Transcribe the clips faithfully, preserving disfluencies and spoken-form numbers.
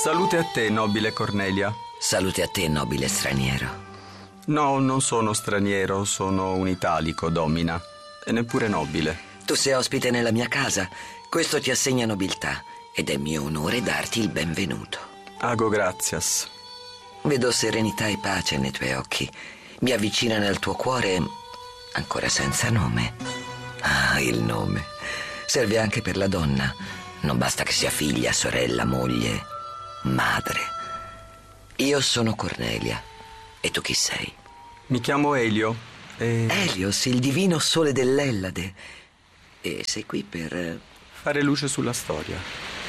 Salute a te, nobile Cornelia. Salute a te, nobile straniero. No, non sono straniero, sono un italico, domina. E neppure nobile. Tu sei ospite nella mia casa. Questo ti assegna nobiltà. Ed è mio onore darti il benvenuto. Ago gratias. Vedo serenità e pace nei tuoi occhi. Mi avvicina nel tuo cuore, ancora senza nome. Ah, il nome. Serve anche per la donna. Non basta che sia figlia, sorella, moglie, madre. Io sono Cornelia. E tu chi sei? Mi chiamo Elio e... Helios, il divino sole dell'Ellade. E sei qui per... fare luce sulla storia.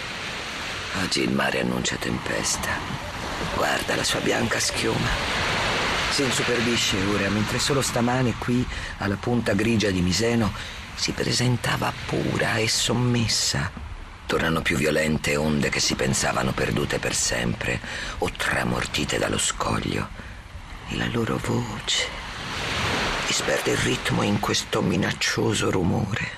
Oggi il mare annuncia tempesta. Guarda la sua bianca schiuma. Si insuperbisce ora, mentre solo stamane qui, alla punta grigia di Miseno, si presentava pura e sommessa. Tornano più violente onde che si pensavano perdute per sempre o tramortite dallo scoglio. E la loro voce disperde il ritmo in questo minaccioso rumore.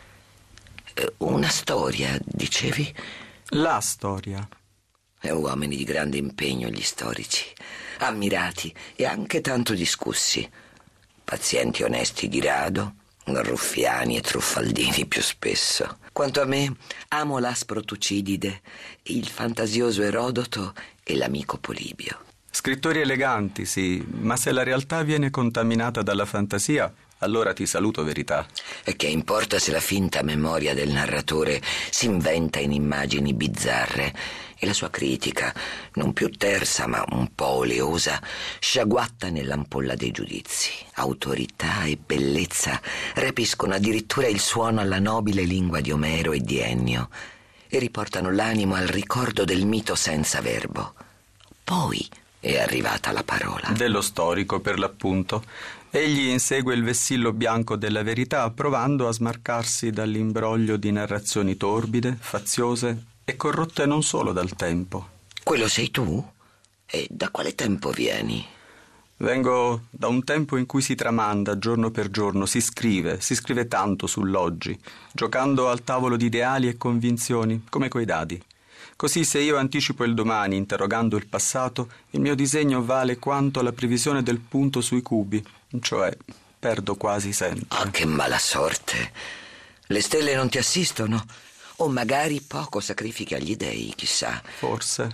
Una storia, dicevi? La storia. E uomini di grande impegno gli storici, ammirati e anche tanto discussi. Pazienti onesti di rado, ruffiani e truffaldini più spesso. Quanto a me, amo l'aspro Tucidide, il fantasioso Erodoto e l'amico Polibio. Scrittori eleganti, sì, ma se la realtà viene contaminata dalla fantasia, allora ti saluto verità. E che importa se la finta memoria del narratore si inventa in immagini bizzarre e la sua critica, non più tersa ma un po' oleosa, sciaguatta nell'ampolla dei giudizi. Autorità e bellezza rapiscono addirittura il suono alla nobile lingua di Omero e di Ennio e riportano l'animo al ricordo del mito senza verbo. Poi è arrivata la parola. Dello storico, per l'appunto. Egli insegue il vessillo bianco della verità, provando a smarcarsi dall'imbroglio di narrazioni torbide, faziose e corrotte non solo dal tempo. Quello sei tu? E da quale tempo vieni? Vengo da un tempo in cui si tramanda giorno per giorno, si scrive, si scrive tanto sull'oggi, giocando al tavolo di ideali e convinzioni, come coi dadi. Così se io anticipo il domani interrogando il passato, il mio disegno vale quanto la previsione del punto sui cubi, cioè perdo quasi sempre. Ah, che mala sorte! Le stelle non ti assistono? O magari poco sacrifichi agli dei, chissà. Forse.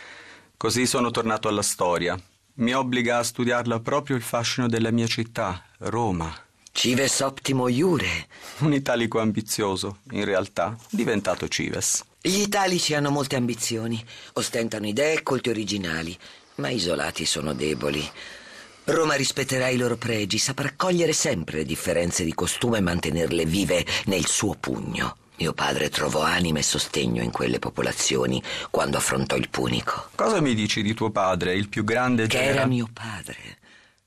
Così sono tornato alla storia. Mi obbliga a studiarla proprio il fascino della mia città, Roma. Cives optimo iure. Un italico ambizioso, in realtà, diventato Cives. Gli italici hanno molte ambizioni, ostentano idee e colti originali, ma isolati sono deboli. Roma rispetterà i loro pregi, saprà cogliere sempre le differenze di costume e mantenerle vive nel suo pugno. Mio padre trovò anima e sostegno in quelle popolazioni quando affrontò il Punico. Cosa mi dici di tuo padre, il più grande Che genera- era mio padre,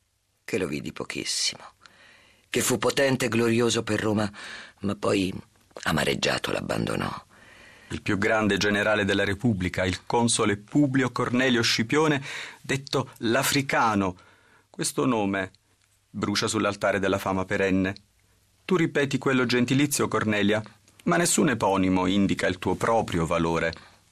che lo vidi pochissimo, che fu potente e glorioso per Roma, ma poi amareggiato l'abbandonò. Il più grande generale della Repubblica, il console Publio Cornelio Scipione, detto l'Africano. Questo nome brucia sull'altare della fama perenne. Tu ripeti quello gentilizio, Cornelia, ma nessun eponimo indica il tuo proprio valore.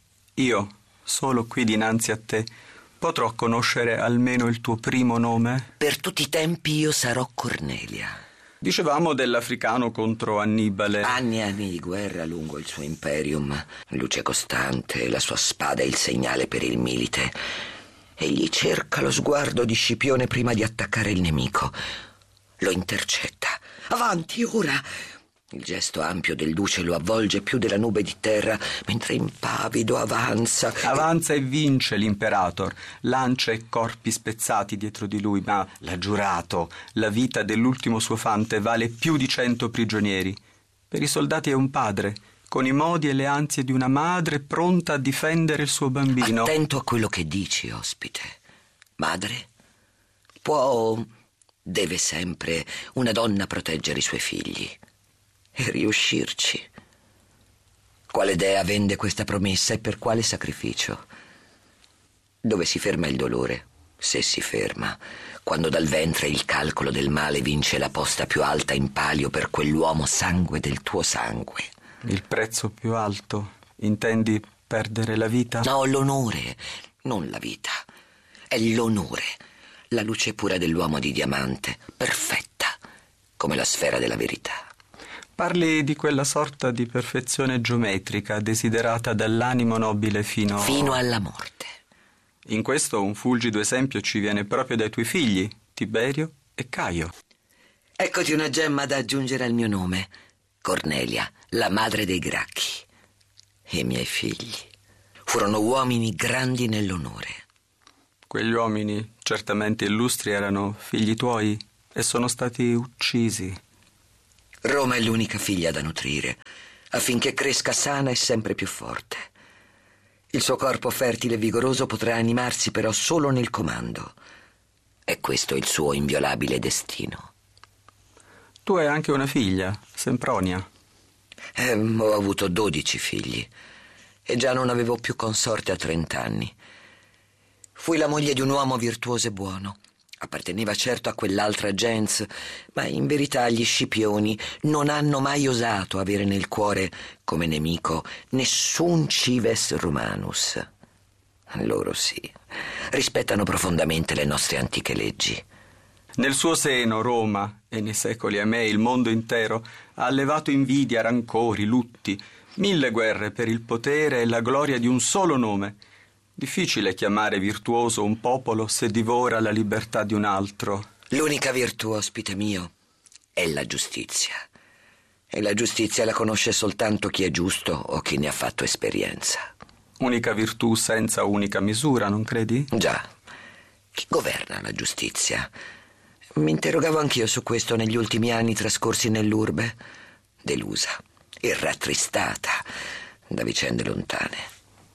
Io, solo qui dinanzi a te, potrò conoscere almeno il tuo primo nome? Per tutti i tempi io sarò Cornelia. Dicevamo dell'Africano contro Annibale. Anni e anni di guerra lungo il suo imperium, luce costante, la sua spada è il segnale per il milite. Egli cerca lo sguardo di Scipione prima di attaccare il nemico. Lo intercetta. Avanti, ora! Il gesto ampio del duce lo avvolge più della nube di terra, mentre impavido avanza. Avanza e vince l'imperator, lancia e corpi spezzati dietro di lui, ma l'ha giurato, la vita dell'ultimo suo fante vale più di cento prigionieri. Per i soldati è un padre, con i modi e le ansie di una madre pronta a difendere il suo bambino. Attento a quello che dici, ospite. Madre? Può, deve sempre una donna proteggere i suoi figli e riuscirci. Quale dea vende questa promessa e per quale sacrificio? Dove si ferma il dolore, se si ferma, quando dal ventre il calcolo del male vince la posta più alta in palio per quell'uomo sangue del tuo sangue. Il prezzo più alto, intendi perdere la vita? No, l'onore, non la vita. È l'onore, la luce pura dell'uomo di diamante, perfetta, come la sfera della verità. Parli di quella sorta di perfezione geometrica desiderata dall'animo nobile fino... Fino alla morte. In questo un fulgido esempio ci viene proprio dai tuoi figli, Tiberio e Caio. Eccoti una gemma da aggiungere al mio nome. Cornelia, la madre dei Gracchi. E i miei figli furono uomini grandi nell'onore. Quegli uomini, certamente illustri, erano figli tuoi e sono stati uccisi. Roma è l'unica figlia da nutrire, affinché cresca sana e sempre più forte. Il suo corpo fertile e vigoroso potrà animarsi però solo nel comando. È questo il suo inviolabile destino. Tu hai anche una figlia, Sempronia. Eh, ho avuto dodici figli e già non avevo più consorte a trent'anni. Fui la moglie di un uomo virtuoso e buono. Apparteneva certo a quell'altra gens, ma in verità gli Scipioni non hanno mai osato avere nel cuore come nemico nessun cives Romanus. Loro sì, rispettano profondamente le nostre antiche leggi. Nel suo seno Roma, e nei secoli a me il mondo intero, ha allevato invidia, rancori, lutti, mille guerre per il potere e la gloria di un solo nome. Difficile chiamare virtuoso un popolo se divora la libertà di un altro. L'unica virtù, ospite mio, è la giustizia. E la giustizia la conosce soltanto chi è giusto o chi ne ha fatto esperienza. Unica virtù senza unica misura, non credi? Già. Chi governa la giustizia? Mi interrogavo anch'io su questo negli ultimi anni trascorsi nell'urbe, delusa e rattristata da vicende lontane.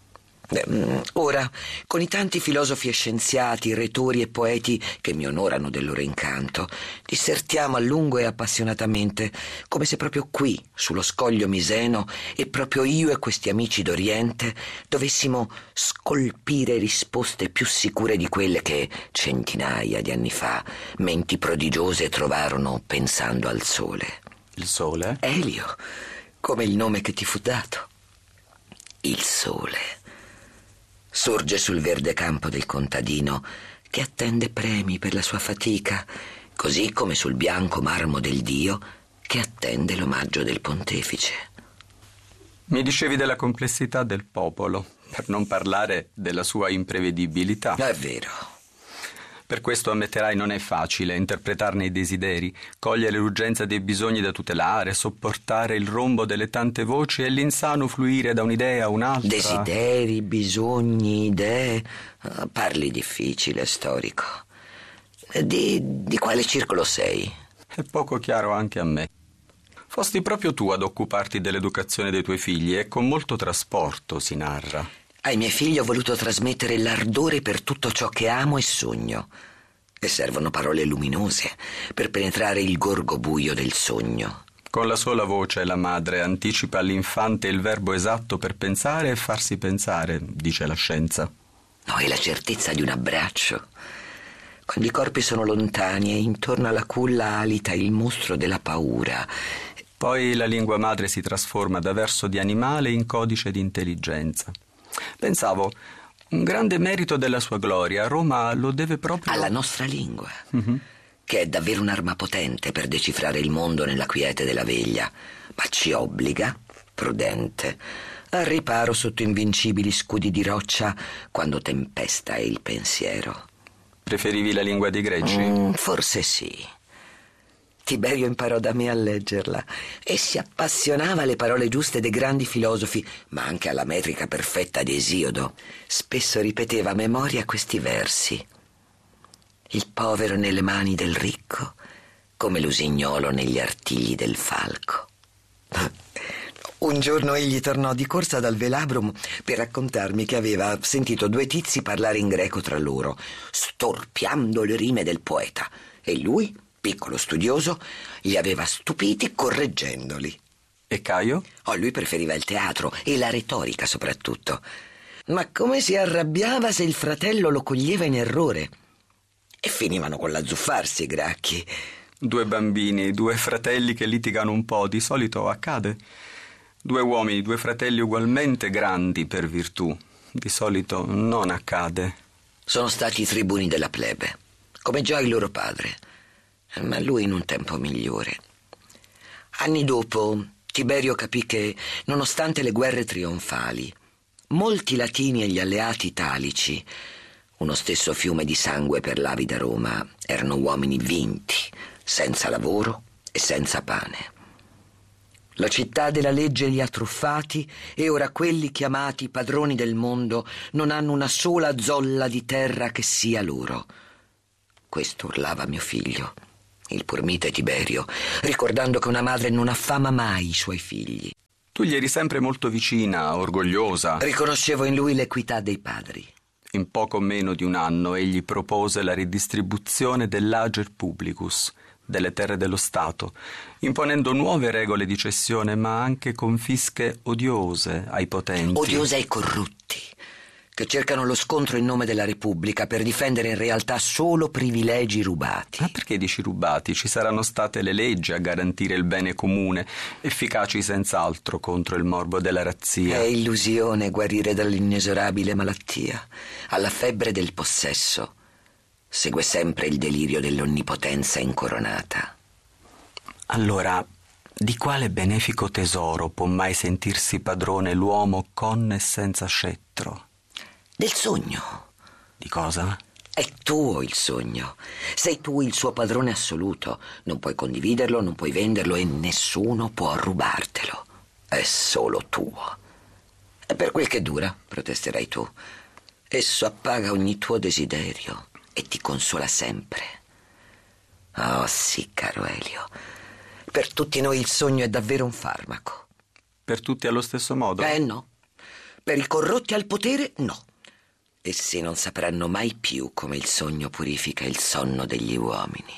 Ora, con i tanti filosofi e scienziati, retori e poeti che mi onorano del loro incanto, dissertiamo a lungo e appassionatamente, come se proprio qui, sullo scoglio miseno, e proprio io e questi amici d'Oriente, dovessimo scolpire risposte più sicure di quelle che, centinaia di anni fa, menti prodigiose trovarono pensando al sole. Il sole? Elio, come il nome che ti fu dato. Il sole sorge sul verde campo del contadino che attende premi per la sua fatica, così come sul bianco marmo del Dio che attende l'omaggio del pontefice. Mi dicevi della complessità del popolo, per non parlare della sua imprevedibilità. È vero. Per questo ammetterai non è facile interpretarne i desideri, cogliere l'urgenza dei bisogni da tutelare, sopportare il rombo delle tante voci e l'insano fluire da un'idea a un'altra. Desideri, bisogni, idee. Parli difficile, storico. Di, di quale circolo sei? È poco chiaro anche a me. Fosti proprio tu ad occuparti dell'educazione dei tuoi figli e con molto trasporto, si narra. Ai miei figli ho voluto trasmettere l'ardore per tutto ciò che amo e sogno. E servono parole luminose per penetrare il gorgo buio del sogno. Con la sola voce la madre anticipa all'infante il verbo esatto per pensare e farsi pensare, dice la scienza. No, è la certezza di un abbraccio. Quando i corpi sono lontani e intorno alla culla alita il mostro della paura. Poi la lingua madre si trasforma da verso di animale in codice di intelligenza. Pensavo, un grande merito della sua gloria, Roma lo deve proprio... alla nostra lingua, mm-hmm. che è davvero un'arma potente per decifrare il mondo nella quiete della veglia, ma ci obbliga, prudente, al riparo sotto invincibili scudi di roccia quando tempesta è il pensiero. Preferivi la lingua dei greci? Mm, forse sì. Tiberio imparò da me a leggerla e si appassionava alle parole giuste dei grandi filosofi, ma anche alla metrica perfetta di Esiodo. Spesso ripeteva a memoria questi versi. Il povero nelle mani del ricco, come l'usignolo negli artigli del falco. Un giorno egli tornò di corsa dal Velabrum per raccontarmi che aveva sentito due tizi parlare in greco tra loro, storpiando le rime del poeta, e lui, piccolo studioso, li aveva stupiti correggendoli. E Caio? Oh, lui preferiva il teatro e la retorica soprattutto. Ma come si arrabbiava se il fratello lo coglieva in errore. E finivano con l'azzuffarsi i Gracchi. Due bambini, due fratelli che litigano un po', di solito accade. Due uomini, due fratelli ugualmente grandi per virtù. Di solito non accade. Sono stati i tribuni della plebe, come già il loro padre, ma lui in un tempo migliore. Anni dopo, Tiberio capì che, nonostante le guerre trionfali, molti latini e gli alleati italici, uno stesso fiume di sangue per l'avida Roma, erano uomini vinti, senza lavoro e senza pane. La città della legge li ha truffati e ora quelli chiamati padroni del mondo non hanno una sola zolla di terra che sia loro. Questo urlava mio figlio, il pur mite Tiberio, ricordando che una madre non affama mai i suoi figli. Tu gli eri sempre molto vicina, orgogliosa. Riconoscevo in lui l'equità dei padri. In poco meno di un anno egli propose la ridistribuzione dell'ager publicus, delle terre dello Stato, imponendo nuove regole di cessione, ma anche confische odiose ai potenti. Odiose ai corrotti, che cercano lo scontro in nome della Repubblica per difendere in realtà solo privilegi rubati. Ma perché dici rubati? Ci saranno state le leggi a garantire il bene comune, efficaci senz'altro contro il morbo della razzia. È illusione guarire dall'inesorabile malattia. Alla febbre del possesso segue sempre il delirio dell'onnipotenza incoronata. Allora, di quale benefico tesoro può mai sentirsi padrone l'uomo con e senza scettro? Del sogno. Di cosa? È tuo il sogno. Sei tu il suo padrone assoluto. Non puoi condividerlo, non puoi venderlo e nessuno può rubartelo. È solo tuo. E per quel che dura, protesterai tu, esso appaga ogni tuo desiderio e ti consola sempre. Oh sì, caro Elio, per tutti noi il sogno è davvero un farmaco. Per tutti allo stesso modo? Eh no, per i corrotti al potere no. Essi non sapranno mai più come il sogno purifica il sonno degli uomini.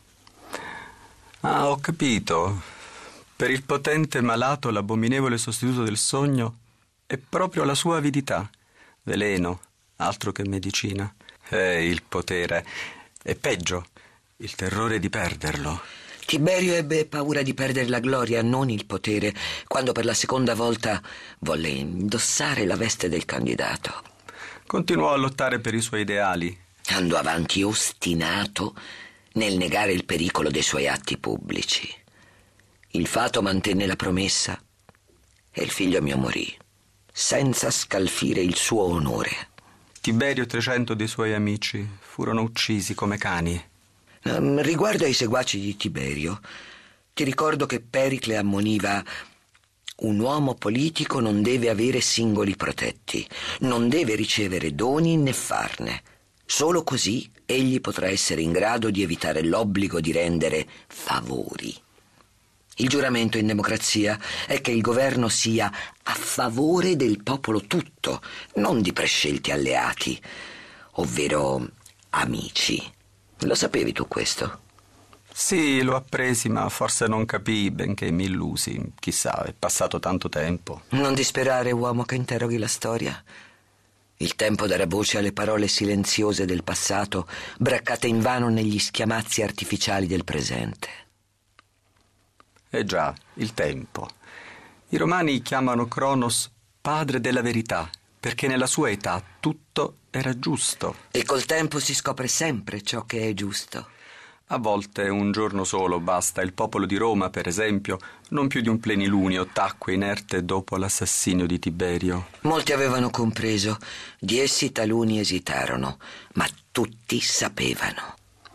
Ah, ho capito. Per il potente malato l'abominevole sostituto del sogno è proprio la sua avidità. Veleno, altro che medicina. Eh, il potere. E peggio, il terrore di perderlo. Tiberio ebbe paura di perdere la gloria, non il potere, quando per la seconda volta volle indossare la veste del candidato. Continuò a lottare per i suoi ideali. Andò avanti ostinato nel negare il pericolo dei suoi atti pubblici. Il fato mantenne la promessa e il figlio mio morì, senza scalfire il suo onore. Tiberio e trecento dei suoi amici furono uccisi come cani. Um, riguardo ai seguaci di Tiberio, ti ricordo che Pericle ammoniva: un uomo politico non deve avere singoli protetti, non deve ricevere doni né farne. Solo così egli potrà essere in grado di evitare l'obbligo di rendere favori. Il giuramento in democrazia è che il governo sia a favore del popolo tutto, non di prescelti alleati, ovvero amici. Lo sapevi tu questo? Sì, l'ho appresi, ma forse non capii, benché mi illusi. Chissà, è passato tanto tempo. Non disperare, uomo che interroghi la storia. Il tempo darà voce alle parole silenziose del passato, braccate invano negli schiamazzi artificiali del presente. Eh già, il tempo. I romani chiamano Cronos padre della verità, perché nella sua età tutto era giusto. E col tempo si scopre sempre ciò che è giusto. A volte un giorno solo basta. Il popolo di Roma, per esempio, non più di un plenilunio, tacque inerte dopo l'assassinio di Tiberio. Molti avevano compreso, di essi taluni esitarono, ma tutti sapevano.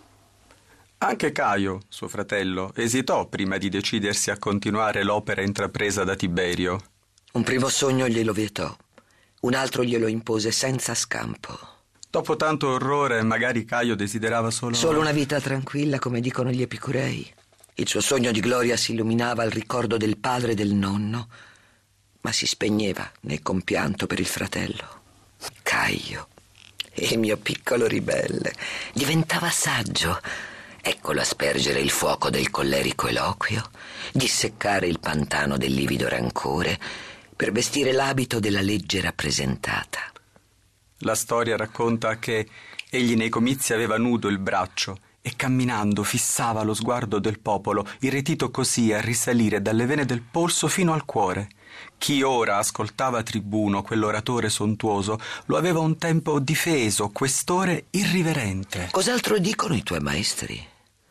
Anche Caio, suo fratello, esitò prima di decidersi a continuare l'opera intrapresa da Tiberio. Un primo sogno glielo vietò, un altro glielo impose senza scampo. Dopo tanto orrore, magari Caio desiderava solo... Solo una vita tranquilla, come dicono gli epicurei. Il suo sogno di gloria si illuminava al ricordo del padre e del nonno, ma si spegneva nel compianto per il fratello. Caio, il mio piccolo ribelle, diventava saggio. Eccolo a spergere il fuoco del collerico eloquio, disseccare il pantano del livido rancore, per vestire l'abito della legge rappresentata. La storia racconta che egli nei comizi aveva nudo il braccio e camminando fissava lo sguardo del popolo, irretito così a risalire dalle vene del polso fino al cuore. Chi ora ascoltava Tribuno, quell'oratore sontuoso, lo aveva un tempo difeso, questore irriverente. Cos'altro dicono i tuoi maestri?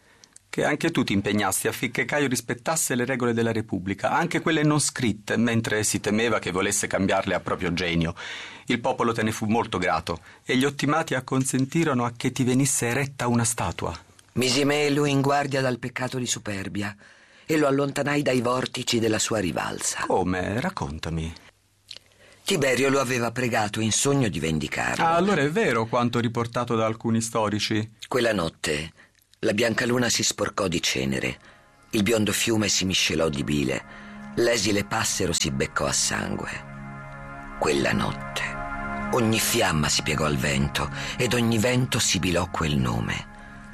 Che anche tu ti impegnasti affinché Caio rispettasse le regole della Repubblica, anche quelle non scritte, mentre si temeva che volesse cambiarle a proprio genio. Il popolo te ne fu molto grato, e gli ottimati acconsentirono a che ti venisse eretta una statua. Misi me lui in guardia dal peccato di superbia e lo allontanai dai vortici della sua rivalsa. Come? Raccontami. Tiberio lo aveva pregato in sogno di vendicarlo. Ah, allora è vero quanto riportato da alcuni storici. Quella notte la bianca luna si sporcò di cenere, il biondo fiume si miscelò di bile, l'esile passero si beccò a sangue. Quella notte ogni fiamma si piegò al vento ed ogni vento sibilò quel nome.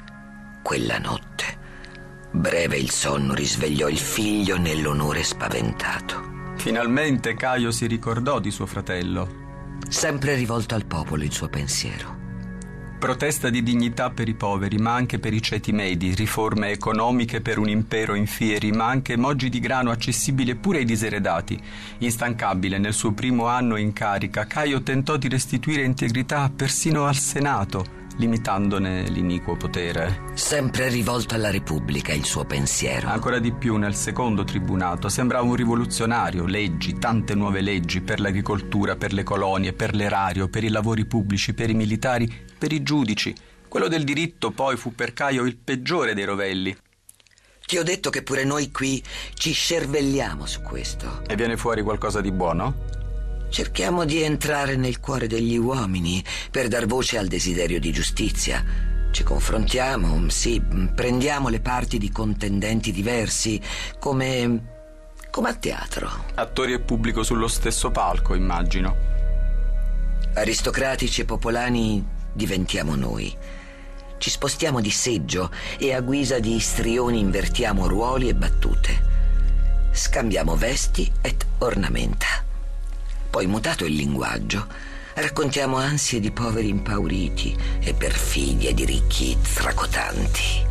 Quella notte breve il sonno risvegliò il figlio nell'onore spaventato. Finalmente Caio si ricordò di suo fratello. Sempre rivolto al popolo il suo pensiero. Protesta di dignità per i poveri, ma anche per i ceti medi, riforme economiche per un impero in fieri, ma anche moggi di grano accessibili pure ai diseredati. Instancabile nel suo primo anno in carica, Caio tentò di restituire integrità persino al Senato, limitandone l'iniquo potere. Sempre rivolto alla Repubblica il suo pensiero. Ancora di più nel secondo tribunato, sembrava un rivoluzionario, leggi, tante nuove leggi per l'agricoltura, per le colonie, per l'erario, per i lavori pubblici, per i militari, per i giudici. Quello del diritto poi fu per Caio il peggiore dei rovelli. Ti ho detto che pure noi qui ci scervelliamo su questo. E viene fuori qualcosa di buono? Cerchiamo di entrare nel cuore degli uomini per dar voce al desiderio di giustizia. Ci confrontiamo, sì, prendiamo le parti di contendenti diversi, come, come a teatro. Attori e pubblico sullo stesso palco, immagino. Aristocratici e popolani diventiamo noi. Ci spostiamo di seggio e a guisa di istrioni invertiamo ruoli e battute. Scambiamo vesti et ornamenta. Poi, mutato il linguaggio, raccontiamo ansie di poveri impauriti e perfidie di ricchi tracotanti.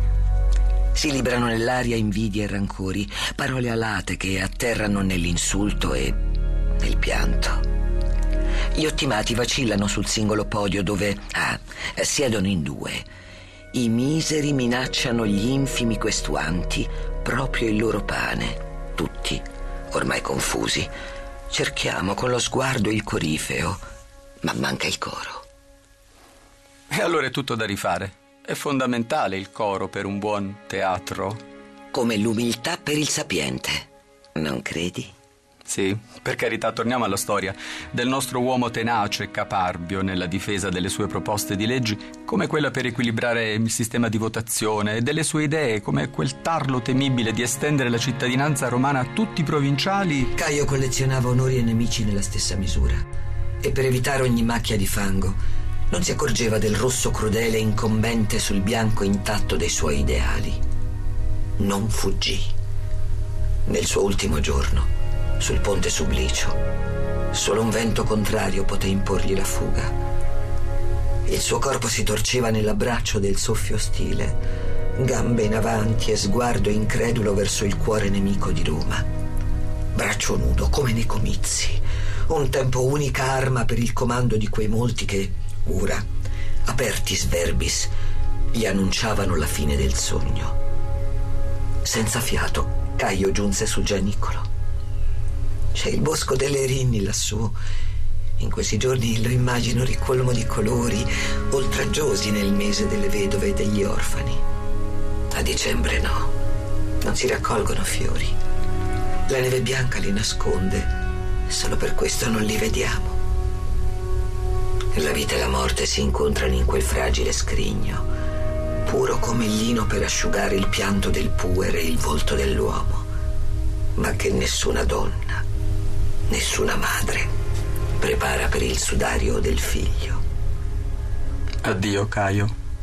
Si librano nell'aria invidie e rancori, parole alate che atterrano nell'insulto e nel pianto. Gli ottimati vacillano sul singolo podio dove, ah, siedono in due. I miseri minacciano gli infimi questuanti proprio il loro pane. Tutti, ormai confusi, cerchiamo con lo sguardo il corifeo, ma manca il coro. E allora è tutto da rifare. È fondamentale il coro per un buon teatro. Come l'umiltà per il sapiente, non credi? Sì, per carità, torniamo alla storia del nostro uomo tenace e caparbio nella difesa delle sue proposte di leggi, come quella per equilibrare il sistema di votazione, e delle sue idee, come quel tarlo temibile di estendere la cittadinanza romana a tutti i provinciali. Caio collezionava onori e nemici nella stessa misura, e per evitare ogni macchia di fango non si accorgeva del rosso crudele incombente sul bianco intatto dei suoi ideali. Non fuggì. Nel suo ultimo giorno, sul ponte Sublicio, solo un vento contrario poté imporgli la fuga. Il suo corpo si torceva nell'abbraccio del soffio ostile, gambe in avanti e sguardo incredulo verso il cuore nemico di Roma. Braccio nudo come nei comizi, un tempo unica arma per il comando di quei molti che, ora, apertis verbis, gli annunciavano la fine del sogno. Senza fiato, Caio giunse sul Gianicolo. C'è il bosco delle Rinni lassù. In questi giorni lo immagino ricolmo di colori, oltraggiosi nel mese delle vedove e degli orfani. A dicembre no, non si raccolgono fiori. La neve bianca li nasconde, solo per questo non li vediamo. La vita e la morte si incontrano in quel fragile scrigno, puro come il lino per asciugare il pianto del puer e il volto dell'uomo, ma che nessuna donna, nessuna madre prepara per il sudario del figlio. Addio, Caio.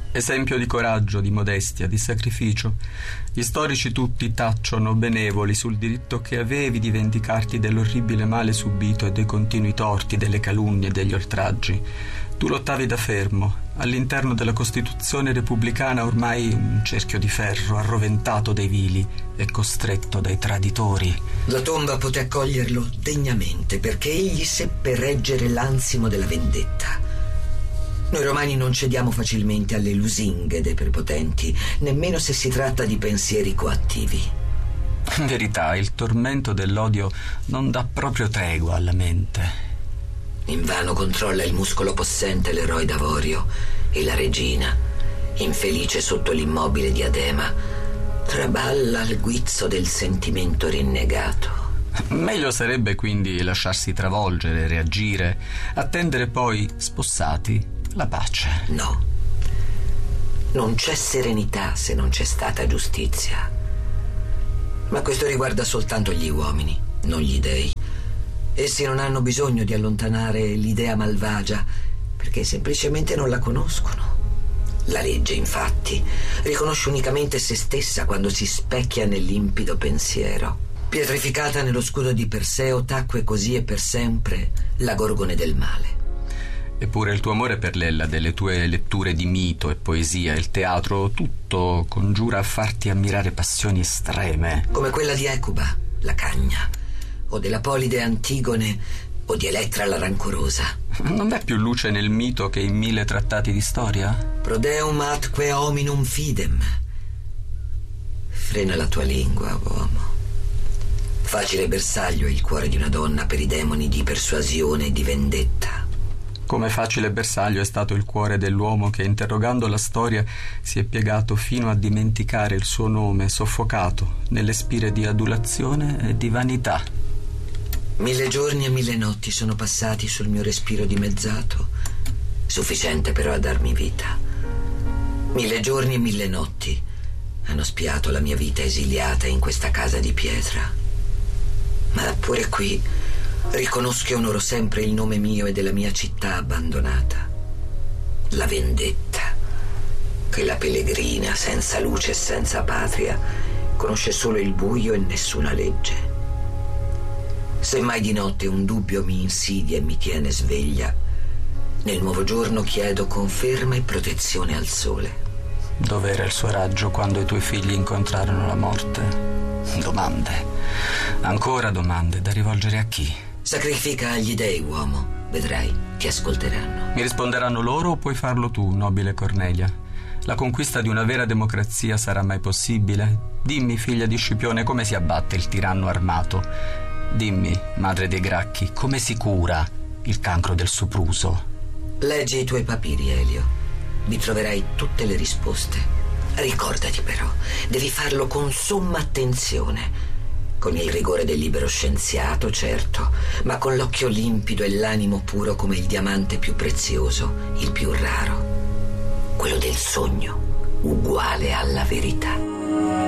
Esempio di coraggio, di modestia, di sacrificio. Gli storici tutti tacciono benevoli sul diritto che avevi di vendicarti dell'orribile male subito e dei continui torti, delle calunnie e degli oltraggi. Tu lottavi da fermo, all'interno della Costituzione repubblicana ormai un cerchio di ferro arroventato dai vili e costretto dai traditori. La tomba poté accoglierlo degnamente perché egli seppe reggere l'ansimo della vendetta. Noi romani non cediamo facilmente alle lusinghe dei prepotenti, nemmeno se si tratta di pensieri coattivi. In verità, il tormento dell'odio non dà proprio tregua alla mente. Invano controlla il muscolo possente l'eroe d'avorio e la regina, infelice sotto l'immobile diadema, traballa al guizzo del sentimento rinnegato. Meglio sarebbe quindi lasciarsi travolgere, reagire, attendere poi, spossati, la pace. No, non c'è serenità se non c'è stata giustizia. Ma questo riguarda soltanto gli uomini, non gli dei. Essi non hanno bisogno di allontanare l'idea malvagia perché semplicemente non la conoscono. La legge, infatti, riconosce unicamente se stessa quando si specchia nel limpido pensiero. Pietrificata nello scudo di Perseo, tacque così e per sempre la gorgone del male. Eppure il tuo amore per Lella, delle tue letture di mito e poesia, il teatro, tutto congiura a farti ammirare passioni estreme. Come quella di Ecuba, la cagna, o della Polide Antigone, o di Elettra la rancorosa. Non v'è più luce nel mito che in mille trattati di storia? Prodeum atque hominum fidem. Frena la tua lingua, uomo. Facile bersaglio è il cuore di una donna per i demoni di persuasione e di vendetta. Come facile bersaglio è stato il cuore dell'uomo che, interrogando la storia, si è piegato fino a dimenticare il suo nome, soffocato nelle spire di adulazione e di vanità. Mille giorni e mille notti sono passati sul mio respiro dimezzato, sufficiente però a darmi vita. Mille giorni e mille notti hanno spiato la mia vita esiliata in questa casa di pietra. Ma pure qui riconosco e onoro sempre il nome mio e della mia città abbandonata. La vendetta, quella pellegrina senza luce e senza patria, conosce solo il buio e nessuna legge. Se mai di notte un dubbio mi insidia e mi tiene sveglia, nel nuovo giorno chiedo conferma e protezione al sole. Dov'era il suo raggio quando i tuoi figli incontrarono la morte? Domande, ancora domande, da rivolgere a chi? Sacrifica agli dei, uomo, vedrai, ti ascolteranno. Mi risponderanno loro o puoi farlo tu, nobile Cornelia? La conquista di una vera democrazia sarà mai possibile? Dimmi, figlia di Scipione, come si abbatte il tiranno armato? Dimmi, madre dei Gracchi, come si cura il cancro del sopruso? Leggi i tuoi papiri, Elio. Vi troverai tutte le risposte. Ricordati però, devi farlo con somma attenzione. Con il rigore del libero scienziato, certo, ma con l'occhio limpido e l'animo puro come il diamante più prezioso, il più raro. Quello del sogno, uguale alla verità.